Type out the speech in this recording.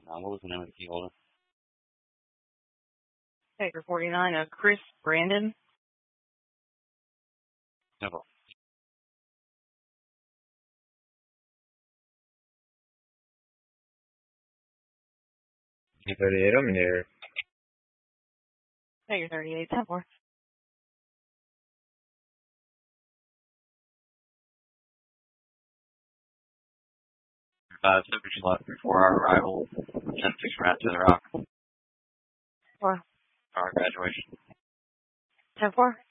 What was the name of the key holder? Sector 49, Chris Brandon. No. 38, I'm here. Sector 38, 10-4. Temperature left before our arrival. 10-6 round to the rock. 4. Our graduation. 10-4.